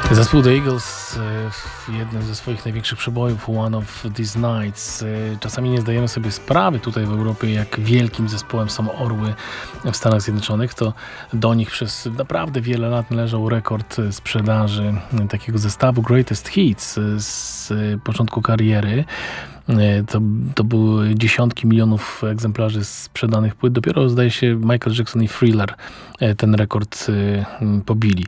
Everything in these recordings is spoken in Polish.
Zespół The Eagles w jednym ze swoich największych przebojów, One of These Nights. Czasami nie zdajemy sobie sprawy tutaj w Europie, jak wielkim zespołem są Orły w Stanach Zjednoczonych. To do nich przez naprawdę wiele lat należał rekord sprzedaży takiego zestawu Greatest Hits z początku kariery. To były dziesiątki milionów egzemplarzy sprzedanych płyt. Dopiero, zdaje się, Michael Jackson i Thriller ten rekord pobili.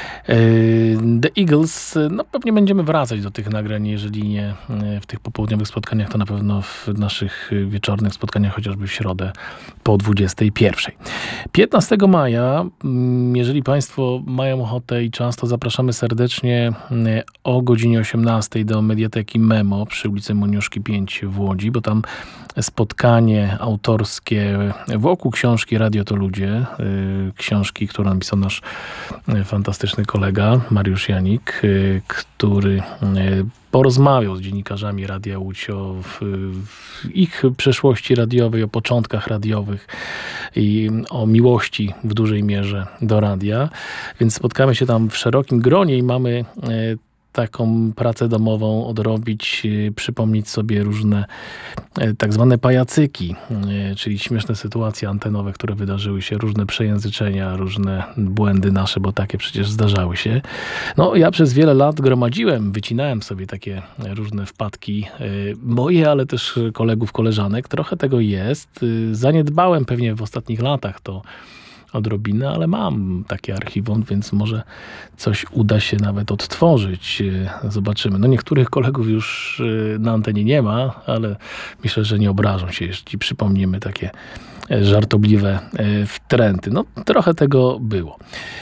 The Eagles, no pewnie będziemy wracać do tych nagrań, jeżeli nie w tych popołudniowych spotkaniach, to na pewno w naszych wieczornych spotkaniach, chociażby w środę po 21. 15 maja, jeżeli Państwo mają ochotę i czas, to zapraszamy serdecznie o godzinie 18 do Mediateki Memo przy ulicy Moniuszki 5 w Łodzi, bo tam spotkanie autorskie wokół książki Radio to Ludzie, książki, którą napisał nasz fantastyczny kolega Mariusz Janik, który porozmawiał z dziennikarzami Radia Łódź o ich przeszłości radiowej, o początkach radiowych i o miłości w dużej mierze do radia. Więc spotkamy się tam w szerokim gronie i mamy taką pracę domową odrobić, przypomnieć sobie różne tak zwane pajacyki, czyli śmieszne sytuacje antenowe, które wydarzyły się, różne przejęzyczenia, różne błędy nasze, bo takie przecież zdarzały się. No, ja przez wiele lat gromadziłem, wycinałem sobie takie różne wpadki moje, ale też kolegów, koleżanek. Trochę tego jest. Zaniedbałem pewnie w ostatnich latach to odrobinę, ale mam takie archiwum, więc może coś uda się nawet odtworzyć. Zobaczymy. No niektórych kolegów już na antenie nie ma, ale myślę, że nie obrażą się, jeśli przypomnimy takie żartobliwe wtręty. No trochę tego było.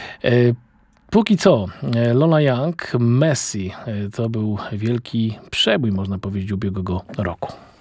Póki co, Lola Young, Messi, to był wielki przebój, można powiedzieć, ubiegłego roku.